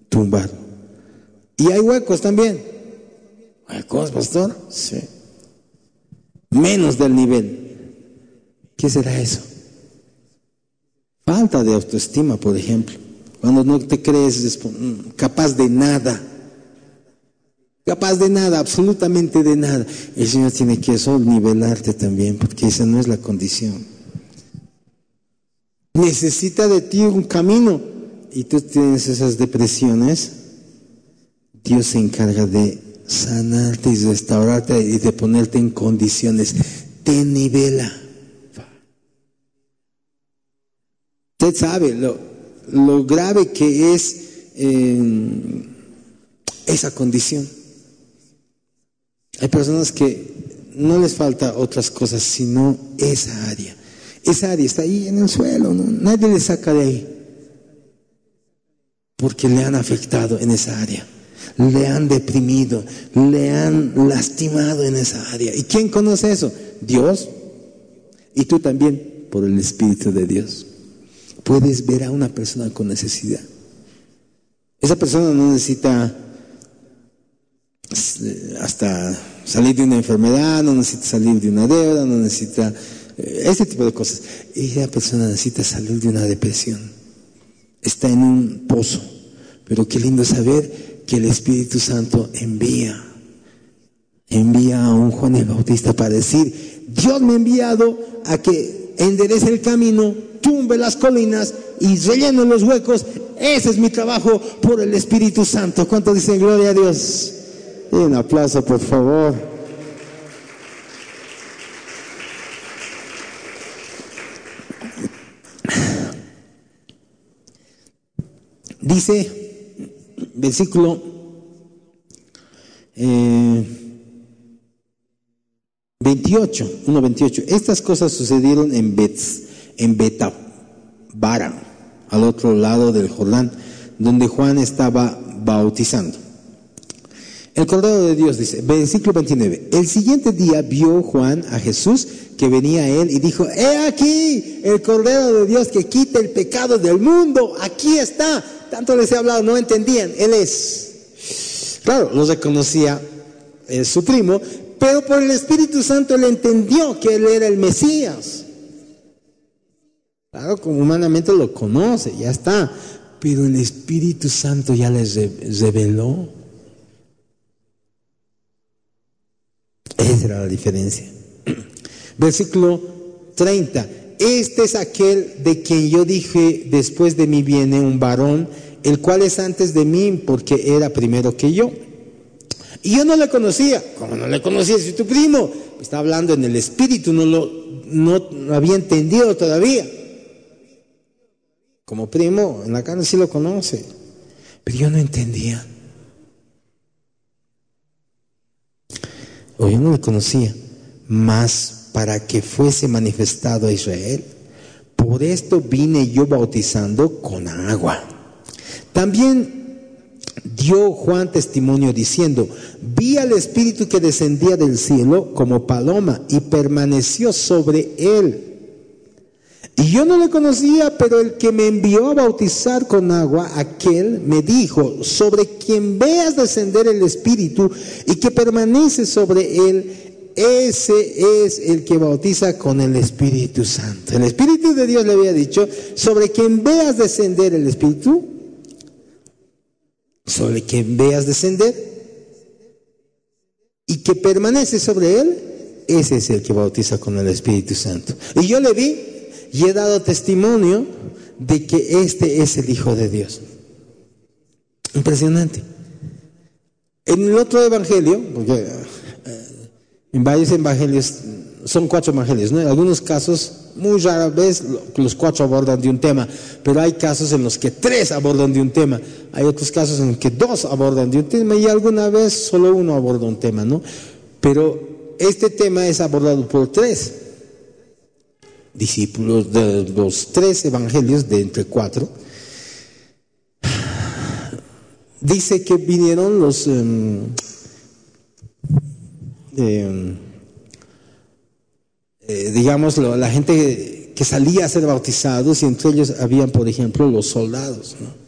tumbado. Y hay huecos también. ¿Huecos, pastor? Sí. Menos del nivel. ¿Qué será eso? Falta de autoestima, por ejemplo. Cuando no te crees capaz de nada. Capaz de nada, absolutamente de nada. El Señor tiene que eso nivelarte también, porque esa no es la condición. Necesita de ti un camino y tú tienes esas depresiones. Dios se encarga de sanarte y restaurarte y de ponerte en condiciones. Te nivela. Usted sabe lo grave que es esa condición. Hay personas que no les falta otras cosas, sino esa área. Esa área está ahí en el suelo, ¿no? Nadie le saca de ahí. Porque le han afectado en esa área. Le han deprimido, le han lastimado en esa área. ¿Y quién conoce eso? Dios. Y tú también, por el Espíritu de Dios. Puedes ver a una persona con necesidad. Esa persona no necesita hasta salir de una enfermedad, no necesita salir de una deuda, no necesita ese tipo de cosas. Esa persona necesita salir de una depresión. Está en un pozo. Pero qué lindo saber que el Espíritu Santo envía a un Juan el Bautista para decir: Dios me ha enviado a que enderece el camino, tumbe las colinas y rellene los huecos. Ese es mi trabajo por el Espíritu Santo. ¿Cuánto dicen gloria a Dios? Y un aplauso, por favor. Dice, versículo 28, 1:28. Estas cosas sucedieron en Betabara, al otro lado del Jordán, donde Juan estaba bautizando. El Cordero de Dios, dice, versículo 29. El siguiente día vio Juan a Jesús que venía a él y dijo: ¡He aquí el Cordero de Dios que quita el pecado del mundo! Aquí está. Tanto les he hablado, no entendían. Él es. Claro, lo reconocía su primo, pero por el Espíritu Santo él entendió que él era el Mesías. Claro, como humanamente lo conoce, ya está. Pero el Espíritu Santo ya les reveló. Esa era la diferencia. Versículo 30. Este es aquel de quien yo dije: después de mí viene un varón, el cual es antes de mí, porque era primero que yo. Y yo no le conocía. ¿Cómo no le conocía? Si tu primo está hablando en el Espíritu, no lo había entendido todavía. Como primo, en la carne sí lo conoce, pero yo no entendía. O yo no le conocía, mas para que fuese manifestado a Israel. Por esto vine yo bautizando con agua. También dio Juan testimonio diciendo: vi al Espíritu que descendía del cielo como paloma y permaneció sobre él. Y yo no le conocía, pero el que me envió a bautizar con agua, aquel me dijo: sobre quien veas descender el Espíritu y que permanece sobre él, ese es el que bautiza con el Espíritu Santo. El Espíritu de Dios le había dicho: sobre quien veas descender el Espíritu, sobre quien veas descender y que permanece sobre él, ese es el que bautiza con el Espíritu Santo. Y yo le vi y he dado testimonio de que este es el Hijo de Dios. Impresionante. En el otro evangelio, porque en varios evangelios, son 4 evangelios, ¿no? En algunos casos, muy rara vez, los 4 abordan de un tema, pero hay casos en los que 3 abordan de un tema. Hay otros casos en los que 2 abordan de un tema y alguna vez solo 1 aborda un tema, ¿no? Pero este tema es abordado por 3 discípulos de los 3 evangelios de entre 4. Dice que vinieron los digamos la gente que salía a ser bautizados, y entre ellos habían, por ejemplo, los soldados, ¿no?